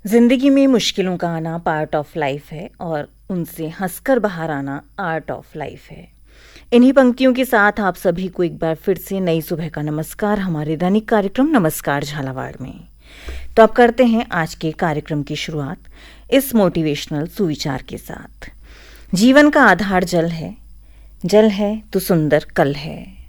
जिंदगी में मुश्किलों का आना पार्ट ऑफ लाइफ है और उनसे हंसकर बाहर आना आर्ट ऑफ लाइफ है। इन्हीं पंक्तियों के साथ आप सभी को एक बार फिर से नई सुबह का नमस्कार हमारे दैनिक कार्यक्रम नमस्कार झालावाड़ में। तो अब करते हैं आज के कार्यक्रम की शुरुआत इस मोटिवेशनल सुविचार के साथ। जीवन का आधार जल है तो सुंदर कल है।